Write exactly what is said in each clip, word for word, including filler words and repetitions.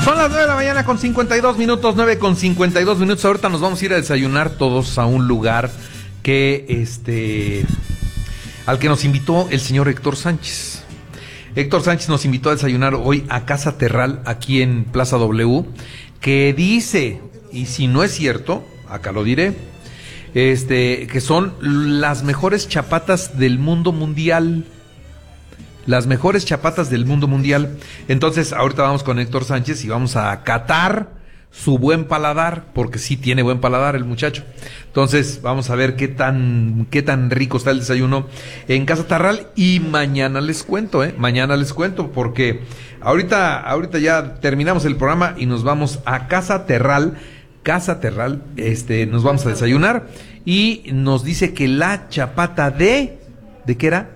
Son las nueve de la mañana con cincuenta y dos minutos, nueve con cincuenta y dos minutos. Ahorita nos vamos a ir a desayunar todos a un lugar que, este, al que nos invitó el señor Héctor Sánchez. Héctor Sánchez nos invitó a desayunar hoy a Casa Terral, aquí en Plaza W, que dice, y si no es cierto, acá lo diré, este, que son las mejores chapatas del mundo mundial. Las mejores chapatas del mundo mundial. Entonces, ahorita vamos con Héctor Sánchez y vamos a catar su buen paladar, porque sí tiene buen paladar el muchacho. Entonces, vamos a ver qué tan, qué tan rico está el desayuno en Casa Terral. Y mañana les cuento, ¿eh? Mañana les cuento, porque ahorita, ahorita ya terminamos el programa y nos vamos a Casa Terral. Casa Terral, este, nos vamos a desayunar y nos dice que la chapata de, ¿de qué era?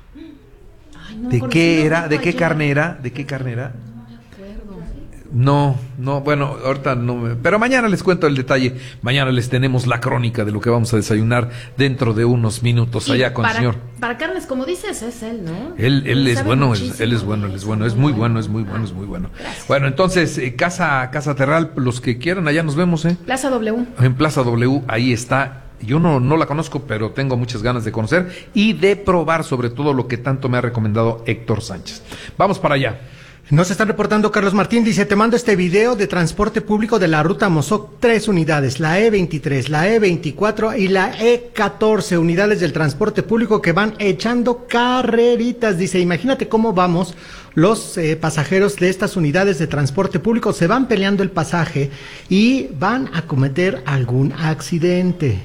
¿De qué era? ¿De qué carne era? ¿De qué carne era? No, no, bueno, ahorita no me... Pero mañana les cuento el detalle. Mañana les tenemos la crónica de lo que vamos a desayunar dentro de unos minutos allá con para, el señor. Para carnes, como dices, es él, ¿no? Él, él, él es bueno, él, él es bueno, él es bueno, es muy bueno, es muy bueno, es muy bueno. Gracias. Bueno, entonces, eh, Casa, Casa Terral, los que quieran, allá nos vemos, ¿eh? Plaza W. En Plaza W, ahí está. Yo no, no la conozco, pero tengo muchas ganas de conocer y de probar sobre todo lo que tanto me ha recomendado Héctor Sánchez. Vamos para allá. Nos están reportando Carlos Martín, dice, te mando este video de transporte público de la ruta Mozoc, tres unidades, la E veintitrés, la E veinticuatro y la E catorce unidades del transporte público que van echando carreritas. Dice, imagínate cómo vamos los eh, pasajeros de estas unidades de transporte público, se van peleando el pasaje y van a cometer algún accidente.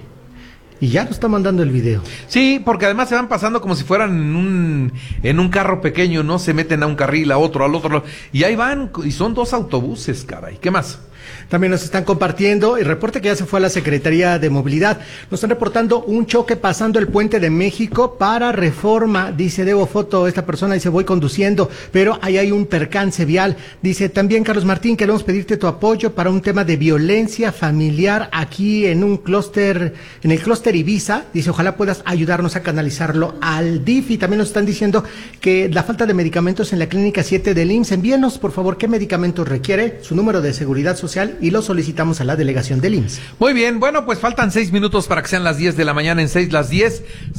Y ya nos está mandando el video. Sí, porque además se van pasando como si fueran en un, en un carro pequeño, ¿no? Se meten a un carril, a otro, al otro. Y ahí van, y son dos autobuses, caray. ¿Qué más? También nos están compartiendo el reporte que ya se fue a la Secretaría de Movilidad. Nos están reportando un choque pasando el Puente de México para Reforma. Dice, debo foto, esta persona dice, voy conduciendo, pero ahí hay un percance vial. Dice, también Carlos Martín, queremos pedirte tu apoyo para un tema de violencia familiar aquí en un clúster, en el clúster Ibiza. Dice, ojalá puedas ayudarnos a canalizarlo al D I F. Y también nos están diciendo que la falta de medicamentos en la clínica siete del I M S S. Envíenos, por favor, qué medicamentos requiere, su número de seguridad social y lo solicitamos a la delegación del I M S S. Muy bien, bueno, pues faltan seis minutos para que sean las diez de la mañana. En seis, las diez.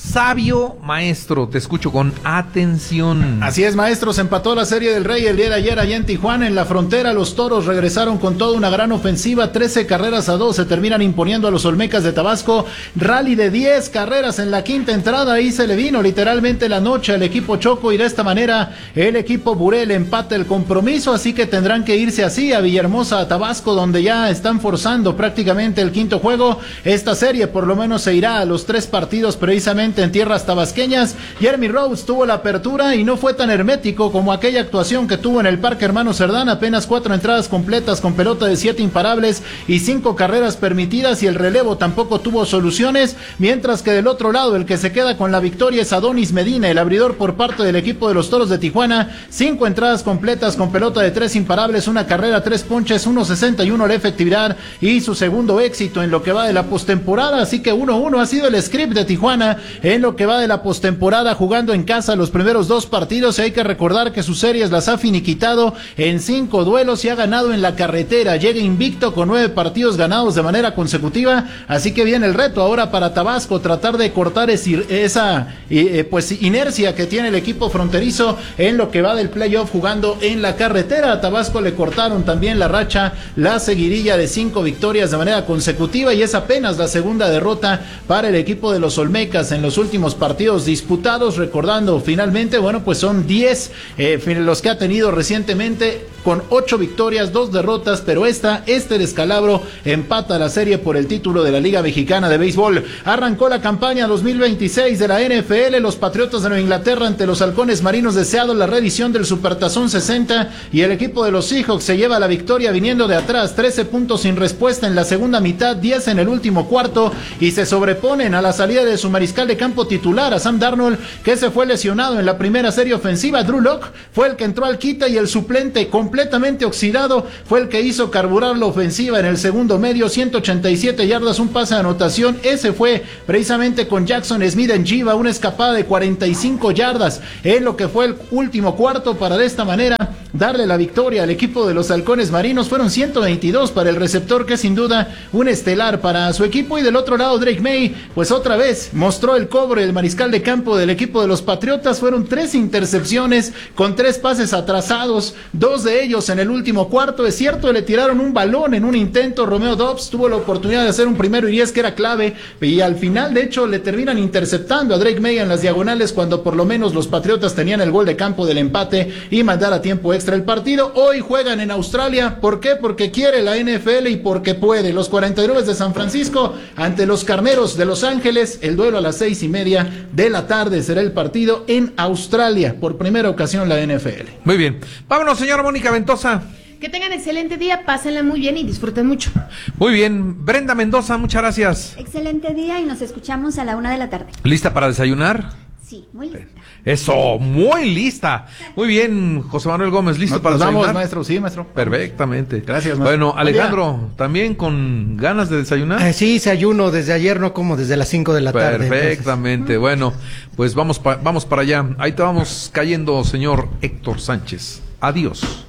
Sabio maestro, te escucho con atención. Así es, maestro, se empató la Serie del Rey el día de ayer allá en Tijuana. En la frontera, los Toros regresaron con toda una gran ofensiva, trece carreras a dos, se terminan imponiendo a los Olmecas de Tabasco. Rally de diez carreras en la quinta entrada, ahí se le vino literalmente la noche al equipo Choco, y de esta manera el equipo Burel empata el compromiso, así que tendrán que irse así a Villahermosa, a Tabasco, donde ya están forzando prácticamente el quinto juego. Esta serie por lo menos se irá a los tres partidos precisamente en tierras tabasqueñas. Jeremy Rhodes tuvo la apertura y no fue tan hermético como aquella actuación que tuvo en el Parque Hermano Cerdán, apenas cuatro entradas completas con pelota de siete imparables y cinco carreras permitidas, y el relevo tampoco tuvo soluciones, mientras que del otro lado el que se queda con la victoria es Adonis Medina, el abridor por parte del equipo de los Toros de Tijuana, cinco entradas completas con pelota de tres imparables, una carrera, tres ponches, uno sesenta y uno la efectividad y su segundo éxito en lo que va de la postemporada, así que uno uno ha sido el script de Tijuana en lo que va de la postemporada, jugando en casa los primeros dos partidos, y hay que recordar que sus series las ha finiquitado en cinco duelos y ha ganado en la carretera, llega invicto con nueve partidos ganados de manera consecutiva, así que viene el reto ahora para Tabasco, tratar de cortar esa eh, pues inercia que tiene el equipo fronterizo en lo que va del playoff jugando en la carretera. A Tabasco le cortaron también la racha, la seguidilla de cinco victorias de manera consecutiva, y es apenas la segunda derrota para el equipo de los Olmecas en los últimos partidos disputados, recordando finalmente, bueno, pues son diez eh, los que ha tenido recientemente, con ocho victorias, dos derrotas, pero esta, este descalabro empata la serie por el título de la Liga Mexicana de Béisbol. Arrancó la campaña dos mil veintiséis de la N F L, los Patriotas de Nueva Inglaterra ante los Halcones Marinos de Seattle, la reedición del Supertazón sesenta, y el equipo de los Seahawks se lleva la victoria viniendo de atrás, trece puntos sin respuesta en la segunda mitad, diez en el último cuarto, y se sobreponen a la salida de su mariscal de campo titular, a Sam Darnold, que se fue lesionado en la primera serie ofensiva. Drew Lock fue el que entró al quita, y el suplente completamente oxidado fue el que hizo carburar la ofensiva en el segundo medio, ciento ochenta y siete yardas, un pase de anotación, ese fue precisamente con Jackson Smith en Jiva, una escapada de cuarenta y cinco yardas en lo que fue el último cuarto, para de esta manera darle la victoria al equipo de los Halcones Marinos. Fueron ciento veintidós para el receptor, que es sin duda un estelar para su equipo. Y del otro lado, Drake May, pues otra vez mostró el cobre el mariscal de campo del equipo de los Patriotas. Fueron tres intercepciones con tres pases atrasados, dos de ellos en el último cuarto. Es cierto, le tiraron un balón en un intento. Romeo Dobbs tuvo la oportunidad de hacer un primero y diez que era clave, y al final de hecho le terminan interceptando a Drake May en las diagonales, cuando por lo menos los Patriotas tenían el gol de campo del empate y mandar a tiempo extra el partido. Hoy juegan en Australia. ¿Por qué? Porque quiere la N F L y porque puede. Los cuarenta y nueve de San Francisco ante los Carneros de Los Ángeles. El duelo a las seis y media de la tarde será el partido en Australia. Por primera ocasión la N F L. Muy bien. Vámonos, señora Mónica Ventosa. Que tengan excelente día, pásenla muy bien y disfruten mucho. Muy bien. Brenda Mendoza, muchas gracias. Excelente día y nos escuchamos a la una de la tarde. ¿Lista para desayunar? Sí, muy lista. Eso, muy lista. Muy bien, José Manuel Gómez, ¿listo Nos, para nos desayunar? vamos, maestro. Sí, maestro. Perfectamente. Gracias, maestro. Bueno, Alejandro, ¿también con ganas de desayunar? Eh, sí, desayuno desde ayer, no como desde las cinco de la tarde. Perfectamente. Entonces. Bueno, pues vamos, pa- vamos para allá. Ahí te vamos cayendo, señor Héctor Sánchez. Adiós.